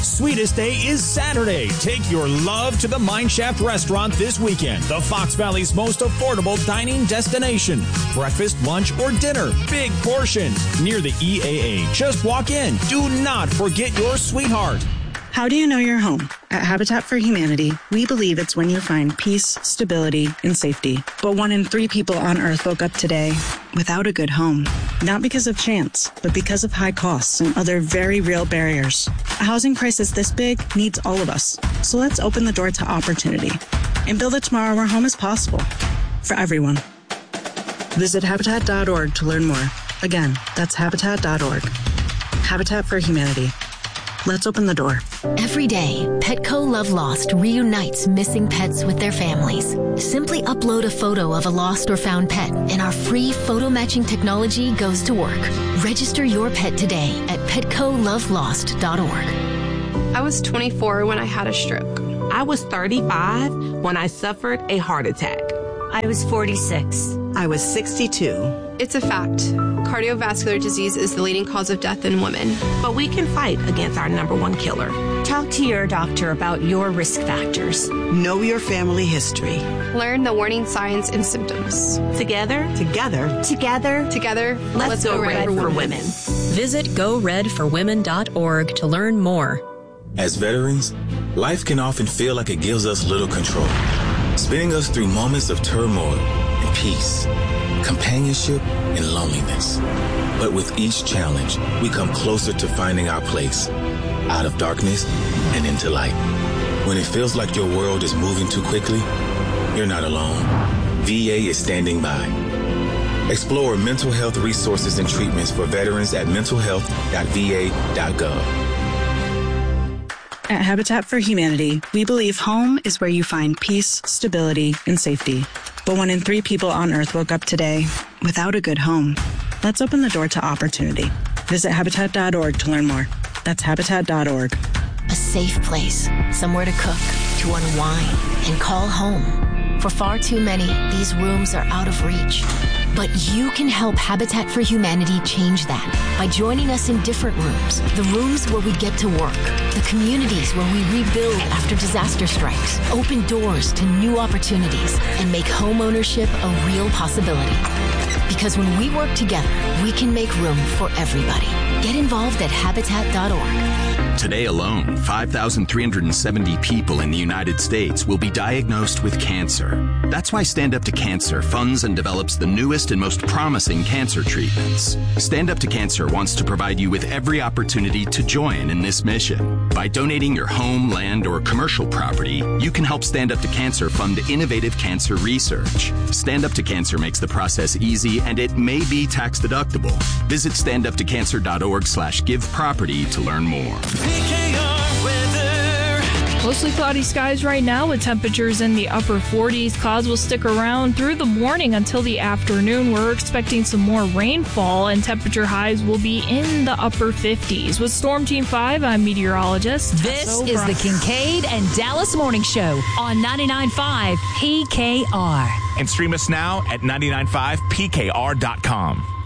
Sweetest Day is Saturday. Take your love to the Mineshaft restaurant this weekend, the Fox Valley's most affordable dining destination. Breakfast, lunch, or dinner, big portions, near the EAA. Just walk in. Do not forget your sweetheart. How do you know you're home? At Habitat for Humanity, we believe it's when you find peace, stability, and safety. But 1 in 3 people on Earth woke up today without a good home. Not because of chance, but because of high costs and other very real barriers. A housing crisis this big needs all of us. So let's open the door to opportunity and build a tomorrow where home is possible for everyone. Visit Habitat.org to learn more. Again, that's Habitat.org. Habitat for Humanity. Let's open the door. Every day, Petco Love Lost reunites missing pets with their families. Simply upload a photo of a lost or found pet, and our free photo matching technology goes to work. Register your pet today at PetcoLoveLost.org. I was 24 when I had a stroke. I was 35 when I suffered a heart attack. I was 46. I was 62. It's a fact. Cardiovascular disease is the leading cause of death in women. But we can fight against our number one killer. Talk to your doctor about your risk factors. Know your family history. Learn the warning signs and symptoms. Together, let's go red for women. Visit GoRedForWomen.org to learn more. As veterans, life can often feel like it gives us little control, spinning us through moments of turmoil and peace, companionship and loneliness. But with each challenge, we come closer to finding our place, out of darkness and into light. When it feels like your world is moving too quickly, you're not alone. VA is standing by. Explore mental health resources and treatments for veterans at mentalhealth.va.gov. At Habitat for Humanity, we believe home is where you find peace, stability, and safety. But 1 in 3 people on Earth woke up today without a good home. Let's open the door to opportunity. Visit Habitat.org to learn more. That's Habitat.org. A safe place, somewhere to cook, to unwind, and call home. For far too many, these rooms are out of reach. But you can help Habitat for Humanity change that by joining us in different rooms. The rooms where we get to work. The communities where we rebuild after disaster strikes. Open doors to new opportunities and make home ownership a real possibility. Because when we work together, we can make room for everybody. Get involved at Habitat.org. Today alone, 5,370 people in the United States will be diagnosed with cancer. That's why Stand Up to Cancer funds and develops the newest and most promising cancer treatments. Stand Up to Cancer wants to provide you with every opportunity to join in this mission. By donating your home, land, or commercial property, you can help Stand Up to Cancer fund innovative cancer research. Stand Up to Cancer makes the process easy, and it may be tax deductible. Visit standuptocancer.org/giveproperty to learn more. Mostly cloudy skies right now with temperatures in the upper 40s. Clouds will stick around through the morning until the afternoon. We're expecting some more rainfall and temperature highs will be in the upper 50s. With Storm Team 5, I'm meteorologist. This is the Kincaid and Dallas Morning Show on 99.5 PKR. And stream us now at 995pkr.com.